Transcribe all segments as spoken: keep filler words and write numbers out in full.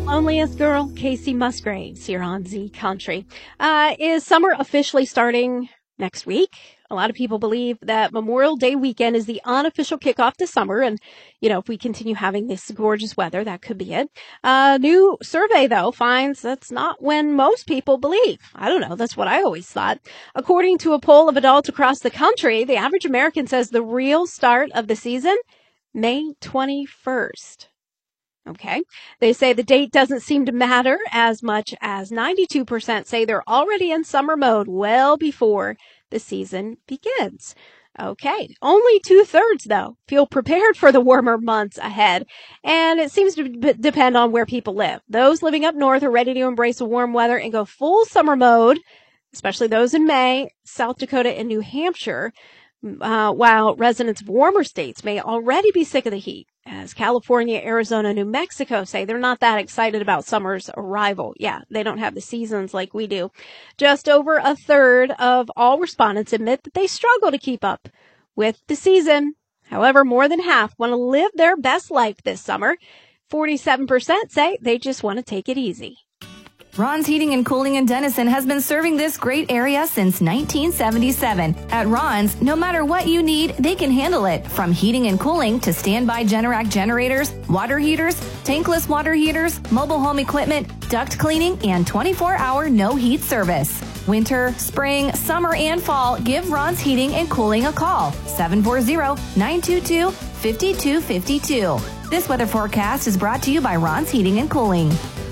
Loneliest Girl, Casey Musgraves, here on Z Country. Uh, is summer officially starting next week? A lot of people believe that Memorial Day weekend is the unofficial kickoff to summer. And, you know, if we continue having this gorgeous weather, that could be it. A uh, new survey, though, finds that's not when most people believe. I don't know. That's what I always thought. According to a poll of adults across the country, the average American says the real start of the season, May twenty-first. Okay. They say the date doesn't seem to matter as much as ninety-two percent say they're already in summer mode well before the season begins. Okay. Only two-thirds, though, feel prepared for the warmer months ahead. And it seems to b- depend on where people live. Those living up north are ready to embrace the warm weather and go full summer mode, especially those in May, South Dakota and New Hampshire, uh, while residents of warmer states may already be sick of the heat. As California, Arizona, New Mexico say they're not that excited about summer's arrival. Yeah, they don't have the seasons like we do. Just over a third of all respondents admit that they struggle to keep up with the season. However, more than half want to live their best life this summer. forty-seven percent say they just want to take it easy. Ron's Heating and Cooling in Denison has been serving this great area since nineteen seventy-seven. At Ron's, no matter what you need, they can handle it. From heating and cooling to standby Generac generators, water heaters, tankless water heaters, mobile home equipment, duct cleaning, and twenty-four hour no-heat service. Winter, spring, summer, and fall, give Ron's Heating and Cooling a call. seven four zero, nine two two, five two five two. This weather forecast is brought to you by Ron's Heating and Cooling.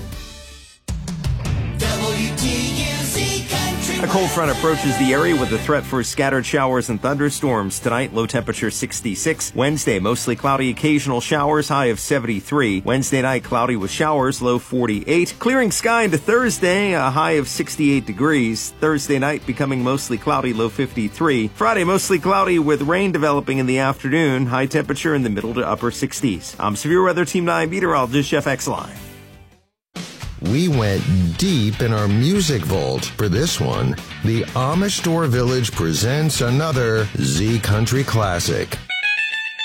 A cold front approaches the area with a threat for scattered showers and thunderstorms. Tonight, low temperature sixty-six. Wednesday, mostly cloudy, occasional showers, high of seventy-three. Wednesday night, cloudy with showers, low forty-eight. Clearing sky into Thursday, a high of sixty-eight degrees. Thursday night, becoming mostly cloudy, low fifty-three. Friday, mostly cloudy with rain developing in the afternoon, high temperature in the middle to upper sixties. I'm Severe Weather Team nine meteorologist Jeff Exline. We went deep in our music vault for this one. The Amish Store Village presents another Z Country classic.